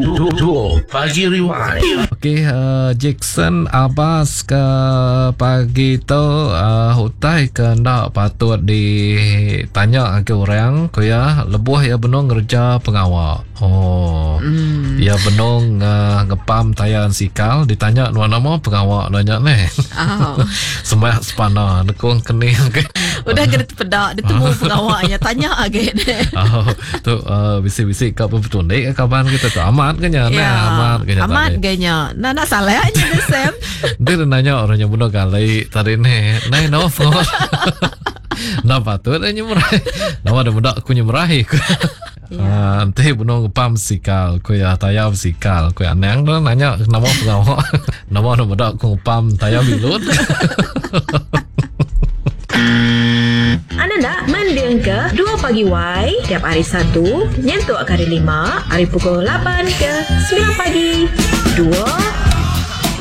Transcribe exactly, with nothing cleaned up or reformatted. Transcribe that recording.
Dua Pagi Rewind. Okey, uh, Jackson Abbas ke pagi tu uh, hutai ke nak patut ditanya ke orang ko ya lebuh ya benong kerja pengawal. Oh. Mm. Ya benong uh, ngepam tayan sikal ditanya mana nama pengawal nanya ni. Oh. Sembah sepana dekong kening ke. Udah kena pedak ditemu pengawalnya tanya agak. Oh, tu uh, bisik-bisik kau betul dek kapan kita tu amat kenya ya, nah amat kenya amat kenya nah nak salah aja ni Sam. Dia nanya orangnya bunuh kali tadi ni nai no phone. Nah patut dia nyemrai. Nama ada budak aku nyemrai. Ah, nanti bunuh ngepam sikal, ku ya tayam sikal, ku ya neng tu nanya nama pengawal. Nama ada budak aku ngepam tayam bilut. Anda nak mendengar ke Dua Pagi Y tiap hari Sabtu nyentuh ke hari lima, hari pukul lapan ke sembilan pagi. Dua